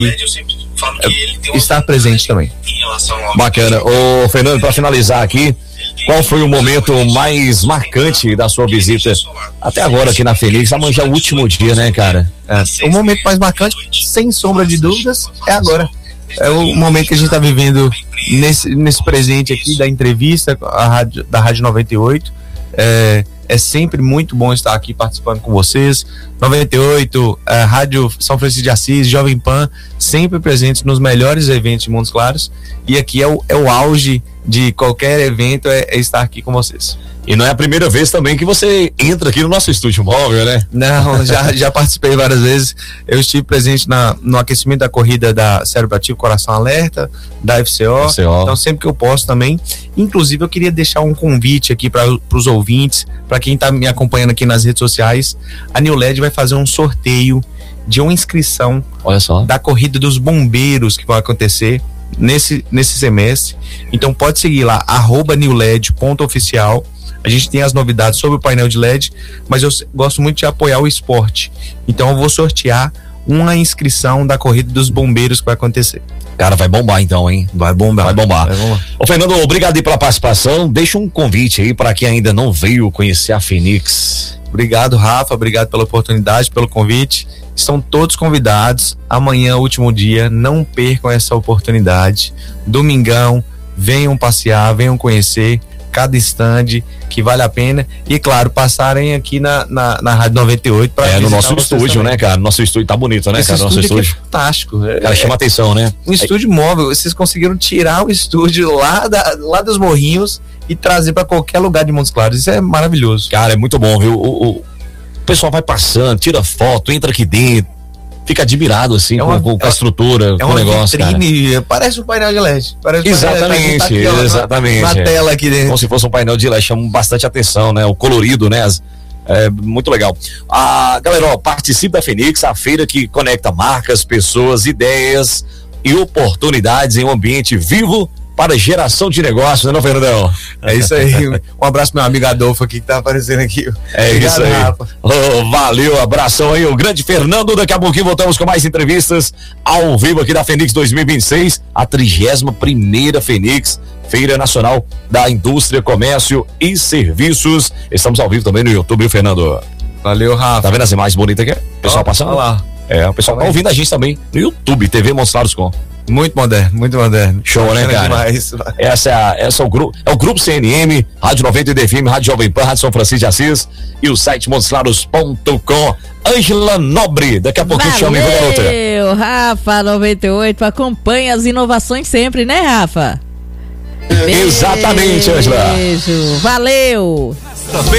estar presente também. Bacana. Ô Fernando, para finalizar aqui, qual foi o momento mais marcante da sua visita até agora aqui na Fenix? Amanhã já é o último dia, né, cara? O momento mais marcante, sem sombra de dúvidas, é agora. É o momento que a gente está vivendo nesse presente aqui da entrevista da Rádio 98. É sempre muito bom estar aqui participando com vocês. 98, Rádio São Francisco de Assis, Jovem Pan, sempre presentes nos melhores eventos de Montes Claros. E aqui é o auge de qualquer evento, é estar aqui com vocês. E não é a primeira vez também que você entra aqui no nosso estúdio móvel, né? Não, já participei várias vezes. Eu estive presente no aquecimento da corrida da Cérebro Ativo Coração Alerta, da FCO. Então sempre que eu posso também. Inclusive eu queria deixar um convite aqui para os ouvintes, para quem está me acompanhando aqui nas redes sociais. A New LED vai fazer um sorteio de uma inscrição, olha só, da corrida dos bombeiros que vai acontecer nesse semestre. Então pode seguir lá, @newled.oficial. A gente tem as novidades sobre o painel de LED, mas eu gosto muito de apoiar o esporte. Então eu vou sortear uma inscrição da corrida dos bombeiros que vai acontecer. Cara, vai bombar então, hein? Vai bombar. Ô Fernando, obrigado aí pela participação. Deixa um convite aí para quem ainda não veio conhecer a Fenix. Obrigado, Rafa, obrigado pela oportunidade, pelo convite. Estão todos convidados. Amanhã, último dia, não percam essa oportunidade. Domingão, venham passear, venham conhecer cada estande que vale a pena, e claro, passarem aqui na Rádio 98 para no nosso estúdio, também, né, cara? Nosso estúdio tá bonito, né, cara? Nosso estúdio é fantástico. Cara, chama atenção, né? Um estúdio móvel, vocês conseguiram tirar o estúdio lá dos Morrinhos e trazer para qualquer lugar de Montes Claros. Isso é maravilhoso. Cara, é muito bom, viu? O pessoal vai passando, tira foto, entra aqui dentro, fica admirado assim com a estrutura, com o negócio, vitrine, cara. Parece um painel de LED. Exatamente. Na tela aqui dentro. Como se fosse um painel de LED, chama bastante atenção, né? O colorido, né? É muito legal. Galera, participe da Fenix, a feira que conecta marcas, pessoas, ideias e oportunidades em um ambiente vivo para geração de negócios, né, não, Fernandão? É isso aí. Um abraço pro meu amigo Adolfo aqui que tá aparecendo aqui. Obrigado, isso aí. Rafa. Valeu, abração aí, o grande Fernando. Daqui a pouquinho voltamos com mais entrevistas ao vivo aqui da Fenix 2026, a 31ª Fenix, Feira Nacional da Indústria, Comércio e Serviços. Estamos ao vivo também no YouTube, Fernando. Valeu, Rafa. Tá vendo as imagens bonitas aqui? O pessoal passando lá. O pessoal tá ouvindo a gente também no YouTube, TV Montes Claros Com. Muito moderno. Show, né, cara? Demais. Essa é o grupo CNM, Rádio 90 DFM, Rádio Jovem Pan, Rádio São Francisco de Assis e o site montesclaros.com. Ângela Nobre, daqui a pouquinho chama e garota. Valeu, Rafa 98, acompanha as inovações sempre, né, Rafa? Exatamente, Ângela. Beijo, valeu.